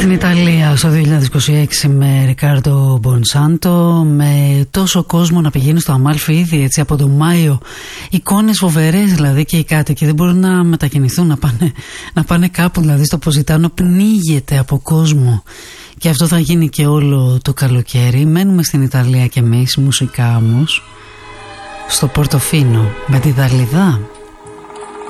Στην Ιταλία στο 2026 με Ρικάρντο Μπονσάντο, με τόσο κόσμο να πηγαίνει στο Αμάλφι ήδη έτσι από τον Μάιο, εικόνες φοβερές δηλαδή, και οι κάτοικοι δεν μπορούν να μετακινηθούν, να πάνε κάπου, δηλαδή στο Ποζιτάνο πνίγεται από κόσμο. Και αυτό θα γίνει και όλο το καλοκαίρι. Μένουμε στην Ιταλία κι εμείς, μουσικά όμως, στο Πορτοφίνο με τη Δαλιδά.